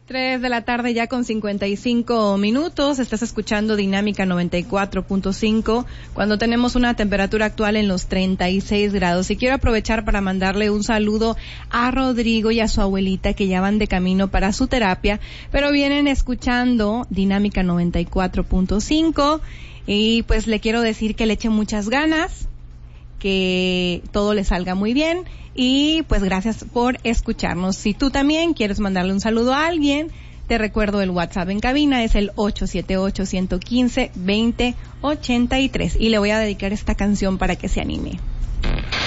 3 de la tarde ya con 55 minutos. Estás escuchando Dinámica 94.5 cuando tenemos una temperatura actual en los 36 grados. Y quiero aprovechar para mandarle un saludo a Rodrigo y a su abuelita que ya van de camino para su terapia, pero vienen escuchando Dinámica 94.5 y pues le quiero decir que le eche muchas ganas, que todo le salga muy bien y pues gracias por escucharnos. Si tú también quieres mandarle un saludo a alguien, te recuerdo el WhatsApp en cabina, es el 878-115-2083 y le voy a dedicar esta canción para que se anime.